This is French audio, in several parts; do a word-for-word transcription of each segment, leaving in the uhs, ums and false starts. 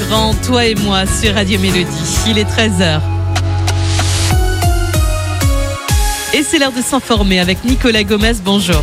Ferrand, toi et moi sur Radio Mélodie. Il est treize heures. Et c'est l'heure de s'informer avec Nicolas Gomez. Bonjour.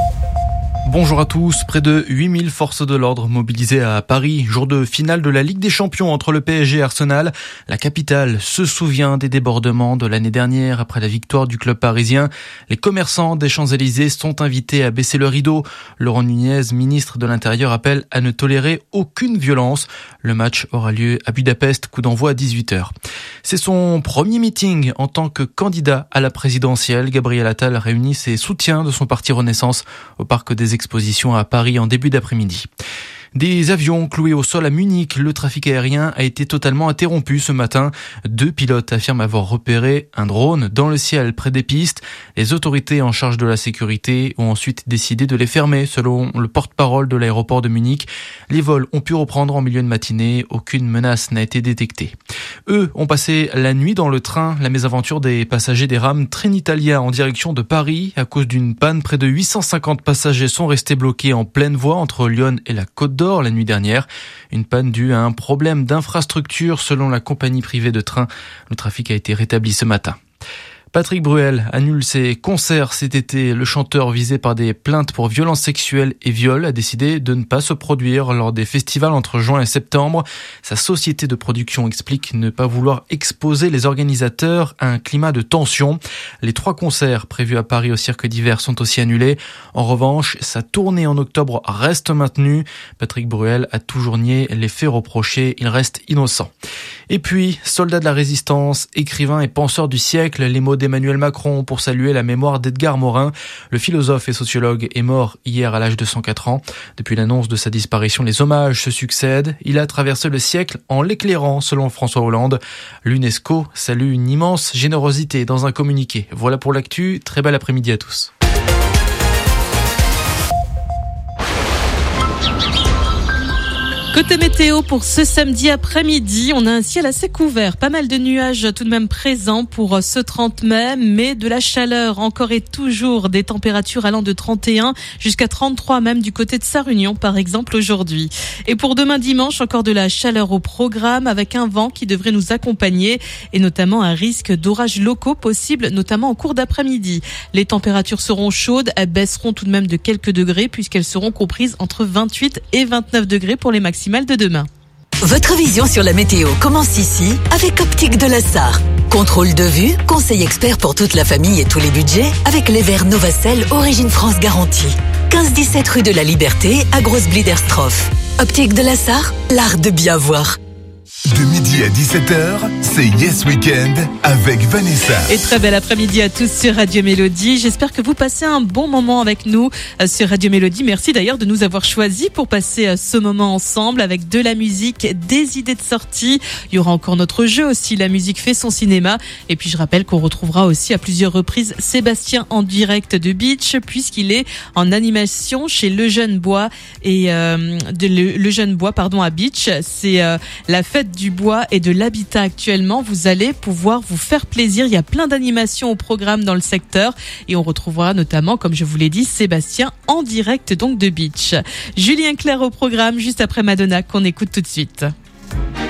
Bonjour à tous. Près de huit mille forces de l'ordre mobilisées à Paris. Jour de finale de la Ligue des Champions entre le P S G et Arsenal. La capitale se souvient des débordements de l'année dernière après la victoire du club parisien. Les commerçants des Champs-Élysées sont invités à baisser le rideau. Laurent Nunez, ministre de l'Intérieur, appelle à ne tolérer aucune violence. Le match aura lieu à Budapest, coup d'envoi à dix-huit heures. C'est son premier meeting en tant que candidat à la présidentielle. Gabriel Attal réunit ses soutiens de son parti Renaissance au parc des Exposition à Paris en début d'après-midi. Des avions cloués au sol à Munich, le trafic aérien a été totalement interrompu ce matin. Deux pilotes affirment avoir repéré un drone dans le ciel près des pistes. Les autorités en charge de la sécurité ont ensuite décidé de les fermer, selon le porte-parole de l'aéroport de Munich. Les vols ont pu reprendre en milieu de matinée. Aucune menace n'a été détectée. Eux ont passé la nuit dans le train. La mésaventure des passagers des rames Trenitalia en direction de Paris. À cause d'une panne, près de huit cent cinquante passagers sont restés bloqués en pleine voie entre Lyon et la Côte d'Or la nuit dernière. Une panne due à un problème d'infrastructure selon la compagnie privée de train. Le trafic a été rétabli ce matin. Patrick Bruel annule ses concerts cet été. Le chanteur visé par des plaintes pour violences sexuelles et viols a décidé de ne pas se produire lors des festivals entre juin et septembre. Sa société de production explique ne pas vouloir exposer les organisateurs à un climat de tension. Les trois concerts prévus à Paris au Cirque d'Hiver sont aussi annulés. En revanche, sa tournée en octobre reste maintenue. Patrick Bruel a toujours nié les faits reprochés. Il reste innocent. Et puis, soldat de la résistance, écrivain et penseur du siècle, les mots d'Emmanuel Macron pour saluer la mémoire d'Edgar Morin. Le philosophe et sociologue est mort hier à l'âge de cent quatre ans. Depuis l'annonce de sa disparition, les hommages se succèdent. Il a traversé le siècle en l'éclairant, selon François Hollande. L'UNESCO salue une immense générosité dans un communiqué. Voilà pour l'actu. Très bel après-midi à tous. Côté météo pour ce samedi après-midi, on a un ciel assez couvert, pas mal de nuages tout de même présents pour ce trente mai, mais de la chaleur encore et toujours, des températures allant de trente et un jusqu'à trente-trois même du côté de Sarre-Union par exemple aujourd'hui. Et pour demain dimanche, encore de la chaleur au programme avec un vent qui devrait nous accompagner et notamment un risque d'orages locaux possibles, notamment en cours d'après-midi. Les températures seront chaudes, elles baisseront tout de même de quelques degrés puisqu'elles seront comprises entre vingt-huit et vingt-neuf degrés pour les maximales de demain. Votre vision sur la météo commence ici avec Optique de la Sarre. Contrôle de vue, conseil expert pour toute la famille et tous les budgets avec les verres Novacell Origine France garantie. quinze dix-sept rue de la Liberté à Grosse-Bliderstroff. Optique de la Sarre, l'art de bien voir. De midi à dix-sept heures, c'est Yes Weekend avec Vanessa. Et très bel après-midi à tous sur Radio Mélodie. J'espère que vous passez un bon moment avec nous sur Radio Mélodie. Merci d'ailleurs de nous avoir choisis pour passer ce moment ensemble avec de la musique, des idées de sortie. Il y aura encore notre jeu aussi, La musique fait son cinéma. Et puis je rappelle qu'on retrouvera aussi à plusieurs reprises Sébastien en direct de Beach puisqu'il est en animation chez Le Jeune Bois et euh, de Le, Le Jeune Bois pardon à Beach. C'est euh, la fête du bois et de l'habitat actuellement. Vous allez pouvoir vous faire plaisir. Il y a plein d'animations au programme dans le secteur et on retrouvera notamment, comme je vous l'ai dit, Sébastien en direct donc de Beach. Julien Clerc au programme juste après Madonna qu'on écoute tout de suite.